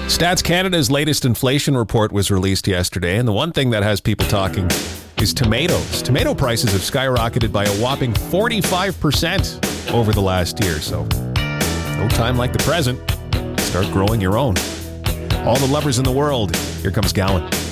Stats Canada's latest inflation report was released yesterday, and the one thing that has people talking is tomatoes. Tomato prices have skyrocketed by a whopping 45% over the last year, so no time like the present. Start growing your own. All the lovers in the world, here comes Gowan.